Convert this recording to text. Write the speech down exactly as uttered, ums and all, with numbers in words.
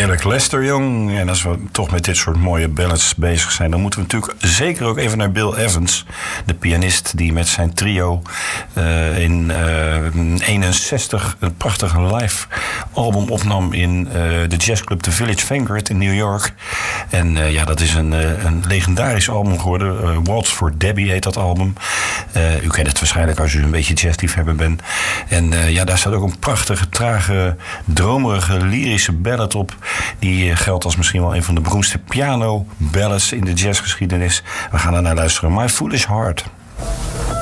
Heerlijk, Lester Young. En als we toch met dit soort mooie ballads bezig zijn, dan moeten we natuurlijk zeker ook even naar Bill Evans, de pianist die met zijn trio uh, in uh, eenenzestig een prachtige live album opnam in uh, de jazzclub The Village Vanguard in New York. En uh, ja, dat is een, uh, een legendarisch album geworden. Uh, Waltz for Debbie heet dat album. Uh, u kent het waarschijnlijk als u een beetje jazzliefhebber bent. En uh, ja, daar staat ook een prachtige, trage, dromerige, lyrische ballad op. Die uh, geldt als misschien wel een van de beroemdste piano ballads in de jazzgeschiedenis. We gaan er naar luisteren. My Foolish Heart.